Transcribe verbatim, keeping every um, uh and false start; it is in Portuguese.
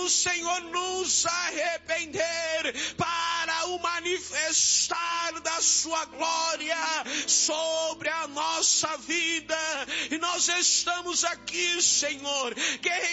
Senhor, nos arrepender para o manifestar da sua glória sobre a nossa vida. E nós estamos aqui, Senhor,